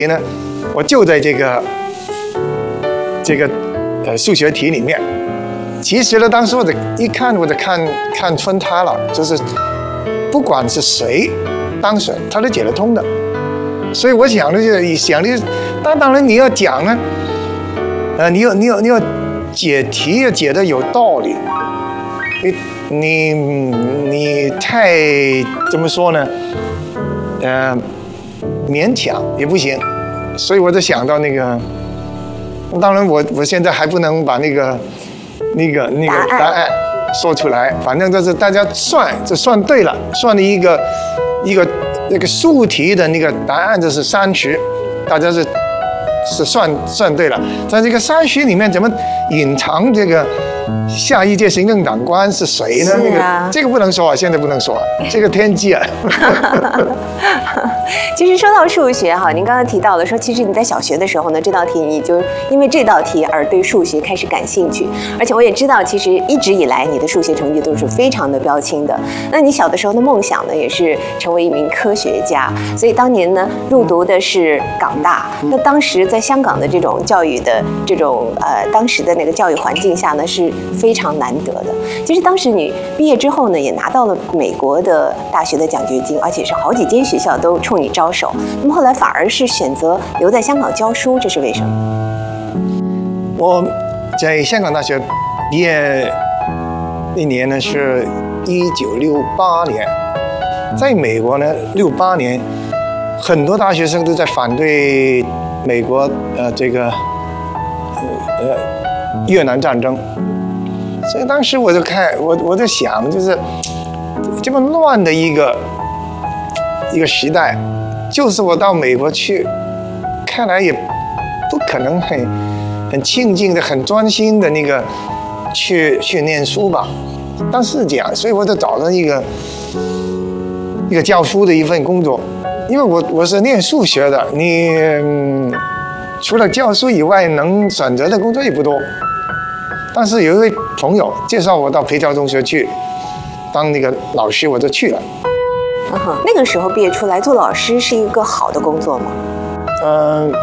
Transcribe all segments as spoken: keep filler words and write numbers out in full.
呢，我就在这个这个呃数学题里面。其实呢，当时我的一看我就看看穿它了，就是不管是谁当选，他都解得通的。所以我想的就是想的，但当然你要讲呢，呃，你要你要你要解题要解得有道理，你你你太怎么说呢？呃，勉强也不行。所以我就想到那个，当然我我现在还不能把那个那个那个答案说出来，反正就是大家算，就算对了，算了一个一个那个数题的那个答案就是三十，大家是是算算对了，在这个三十里面怎么隐藏这个下一届行政长官是谁呢？那个这个不能说啊，现在不能说啊，这个天机啊。 其实说到数学哈，您刚刚提到了说，其实你在小学的时候呢，这道题你就因为这道题而对数学开始感兴趣，而且我也知道，其实一直以来你的数学成绩都是非常的标青的。那你小的时候的梦想呢，也是成为一名科学家，所以当年呢入读的是港大。那当时在香港的这种教育的这种呃当时的那个教育环境下呢，是非常难得的。其实当时你毕业之后呢，也拿到了美国的大学的奖学金，而且是好几间学校都冲你招手。那么后来反而是选择留在香港教书，这是为什么？ 我在香港大学毕业那年呢是一九六八年，在美国呢六八年，很多大学生都在反对美国呃这个呃呃越南战争，所以当时我就看我我在想，就是这么乱的一个一个时代。就是我到美国去，看来也不可能很很静静的、很专心的那个去去念书吧。但是这样，所以我就找了一个一个教书的一份工作，因为我我是念数学的，你、嗯、除了教书以外，能选择的工作也不多。但是有一位朋友介绍我到培侨中学去当那个老师，我就去了。 嗯哼，那个时候毕业出来做老师是一个好的工作吗？ 嗯、呃，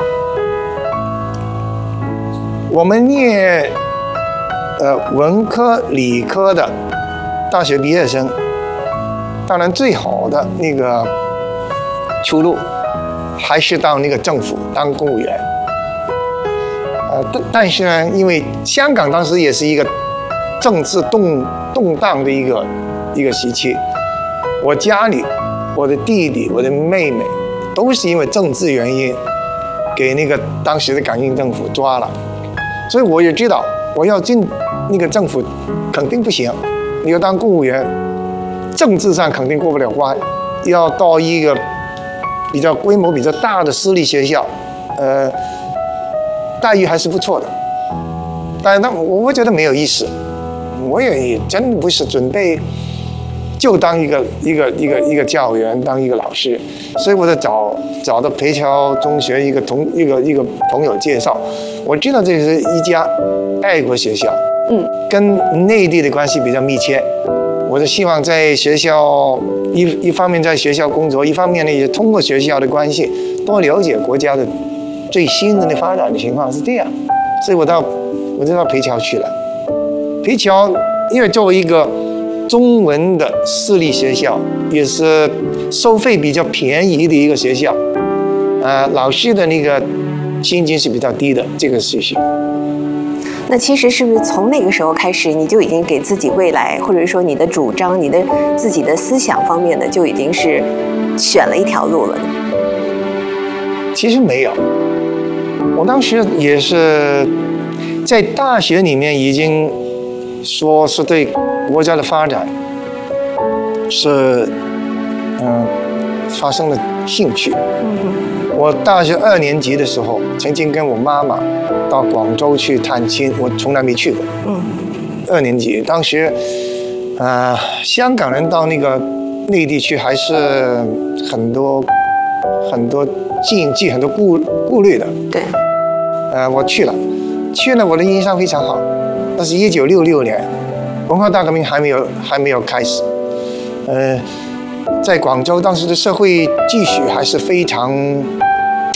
我们念呃文科、理科的大学毕业生，当然最好的那个出路还是到那个政府当公务员。呃，但但是呢，因为香港当时也是一个政治动动荡的一个一个时期。我家里，我的弟弟、我的妹妹，都是因为政治原因，给那个当时的港英政府抓了，所以我也知道，我要进那个政府，肯定不行。你要当公务员，政治上肯定过不了关，要到一个比较规模比较大的私立学校，呃，待遇还是不错的。但是那我我觉得没有意思，我也真不是准备。就当一个一个一个一个教员，当一个老师，所以我就找找到培侨中学一个同一个一个朋友介绍，我知道这是一家爱国学校，嗯，跟内地的关系比较密切，我就希望在学校一一方面在学校工作，一方面呢也通过学校的关系多了解国家的最新的发展的情况是这样，所以我到我就到培侨去了。培侨因为作为一个中文的私立学校，也是收费比较便宜的一个学校，呃，老师的那个薪金是比较低的，这个事情。 那其实是不是从那个时候开始，你就已经给自己未来，或者说你的主张、你的自己的思想方面的，就已经是选了一条路了呢？ 其实没有，我当时也是在大学里面已经说是对国家的发展是嗯发生了兴趣。我大学二年级的时候，曾经跟我妈妈到广州去探亲，我从来没去过。嗯，二年级当时，啊、呃，香港人到那个内地去还是很多很多禁忌、很多顾顾虑的。对。呃，我去了，去了，我的印象非常好。那是一九六六年。文化大革命还没有还没有开始，呃，在广州当时的社会秩序还是非常